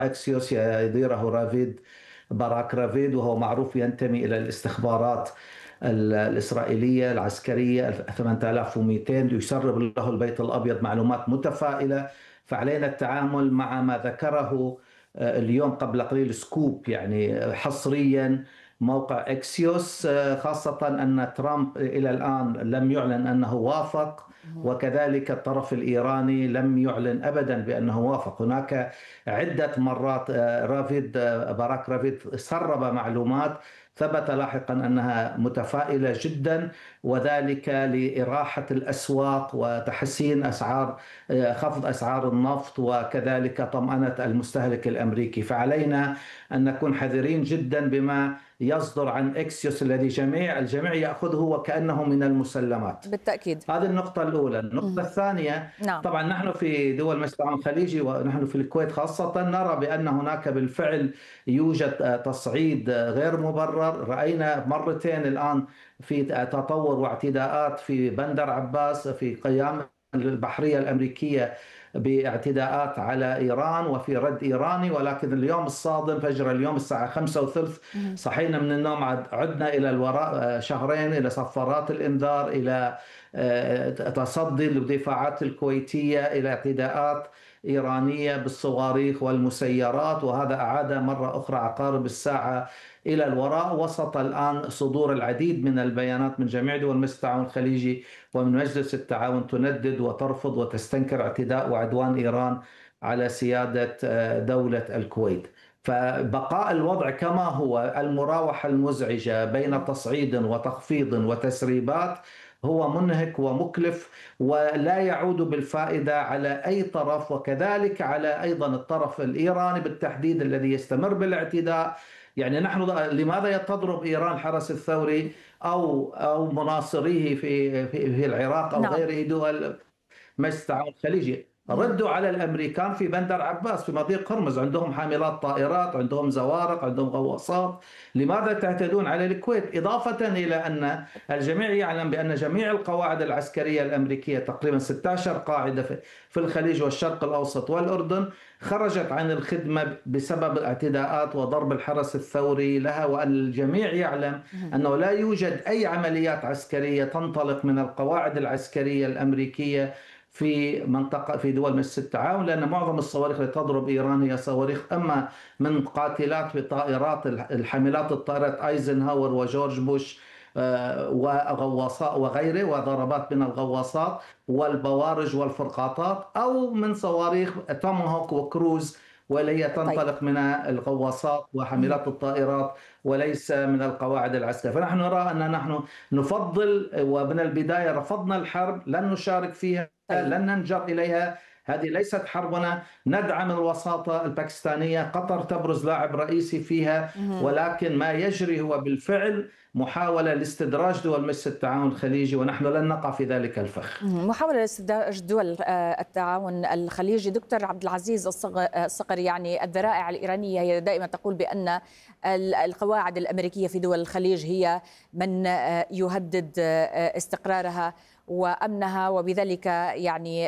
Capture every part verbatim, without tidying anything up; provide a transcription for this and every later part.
أكسيوس يديره رافيد باراك رافيد، وهو معروف ينتمي إلى الاستخبارات الإسرائيلية العسكرية ثمانية آلاف ومئتين، يسرب له البيت الأبيض معلومات متفائلة. فعلينا التعامل مع ما ذكره آه، اليوم قبل قليل سكوب، يعني حصريا موقع اكسيوس، آه، خاصة أن ترامب إلى الآن لم يعلن أنه وافق، وكذلك الطرف الإيراني لم يعلن أبدا بأنه وافق. هناك عدة مرات آه، رافيد آه، باراك رافيد سرب معلومات ثبت لاحقا أنها متفائلة جدا، وذلك لإراحة الأسواق وتحسين أسعار، خفض أسعار النفط، وكذلك طمأنة المستهلك الأمريكي. فعلينا أن نكون حذرين جدا بما يصدر عن إكسيوس الذي جميع الجميع يأخذه وكأنه من المسلمات. بالتأكيد. هذه النقطة الأولى. النقطة مم. الثانية، نعم. طبعا نحن في دول مثل العالم الخليجي ونحن في الكويت خاصة نرى بأن هناك بالفعل يوجد تصعيد غير مبرر. رأينا مرتين الآن في تطور واعتداءات في بندر عباس، في قيام البحرية الأمريكية باعتداءات على إيران وفي رد إيراني. ولكن اليوم الصادم فجر اليوم الساعة خمسة وثلث صحينا من النوم، عدنا إلى الوراء شهرين، إلى صفارات الإنذار، إلى تصدي للدفاعات الكويتية، إلى اعتداءات إيرانية بالصواريخ والمسيرات، وهذا أعاد مرة أخرى عقارب الساعة إلى الوراء، وسط الآن صدور العديد من البيانات من جميع دول مجلس التعاون الخليجي ومن مجلس التعاون تندد وترفض وتستنكر اعتداء وعدوان إيران على سيادة دولة الكويت. فبقاء الوضع كما هو، المراوحة المزعجة بين تصعيد وتخفيض وتسريبات، هو منهك ومكلف ولا يعود بالفائدة على أي طرف، وكذلك على أيضا الطرف الإيراني بالتحديد الذي يستمر بالاعتداء. يعني نحن لماذا تضرب إيران الحرس الثوري أو أو مناصريه في في في العراق أو نعم. غيره دول مجلس التعاون الخليجي؟ ردوا على الأمريكان في بندر عباس في مضيق هرمز، عندهم حاملات طائرات، عندهم زوارق، عندهم غواصات. لماذا تعتدون على الكويت؟ إضافة إلى أن الجميع يعلم بأن جميع القواعد العسكرية الأمريكية تقريبا ستة عشر قاعدة في الخليج والشرق الأوسط والأردن خرجت عن الخدمة بسبب الاعتداءات وضرب الحرس الثوري لها. وأن الجميع يعلم أنه لا يوجد أي عمليات عسكرية تنطلق من القواعد العسكرية الأمريكية في منطقة في دول مجلس التعاون، لأن معظم الصواريخ اللي تضرب إيران هي صواريخ أما من قاتلات بطائرات الحاملات الطائرات أيزنهاور وجورج بوش وغواصات وغيره، وضربات من الغواصات والبوارج والفرقاطات، أو من صواريخ توماهوك وكروز واللي هي تنطلق طيب. من الغواصات وحاملات الطائرات وليس من القواعد العسكرية. فنحن نرى أن نحن نفضل، ومن البداية رفضنا الحرب، لن نشارك فيها، طيب. لن ننجر إليها، هذه ليست حربنا. ندعم الوساطة الباكستانية، قطر تبرز لاعب رئيسي فيها، ولكن ما يجري هو بالفعل محاولة لاستدراج دول مجلس التعاون الخليجي، ونحن لن نقع في ذلك الفخ. محاولة لاستدراج دول التعاون الخليجي. دكتور عبد العزيز الصقر، يعني الذرائع الإيرانية هي دائما تقول بأن القواعد الأمريكية في دول الخليج هي من يهدد استقرارها وأمنها، وبذلك يعني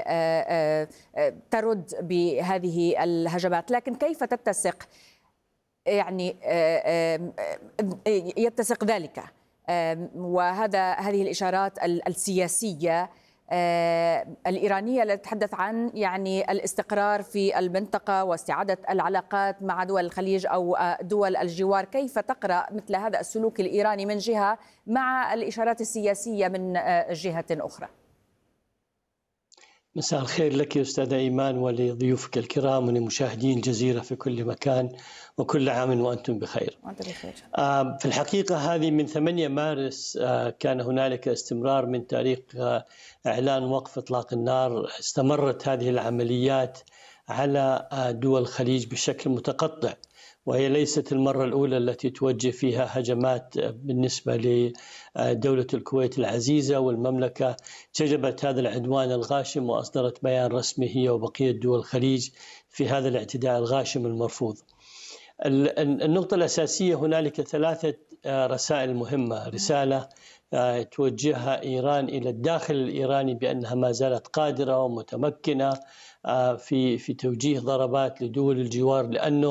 ترد بهذه الهجمات. لكن كيف تتسق يعني يتسق ذلك وهذا هذه الإشارات السياسية الإيرانية التي تتحدث عن يعني الاستقرار في المنطقة واستعادة العلاقات مع دول الخليج أو دول الجوار؟ كيف تقرأ مثل هذا السلوك الإيراني من جهة مع الإشارات السياسية من جهة أخرى؟ مساء الخير لك يا أستاذة إيمان ولضيوفك الكرام ولمشاهدين الجزيرة في كل مكان، وكل عام وأنتم بخير. في الحقيقة هذه من ثمانية مارس كان هنالك استمرار من تاريخ إعلان وقف إطلاق النار. استمرت هذه العمليات على دول الخليج بشكل متقطع، وهي ليست المرة الأولى التي توجه فيها هجمات بالنسبة لدولة الكويت العزيزة، والمملكة ججبت هذا العدوان الغاشم وأصدرت بيان رسمي هي وبقية دول الخليج في هذا الاعتداء الغاشم المرفوض. النقطة الأساسية، هنالك ثلاثة رسائل مهمة. رسالة توجهها إيران إلى الداخل الإيراني بأنها ما زالت قادرة ومتمكنة في في توجيه ضربات لدول الجوار، لأنه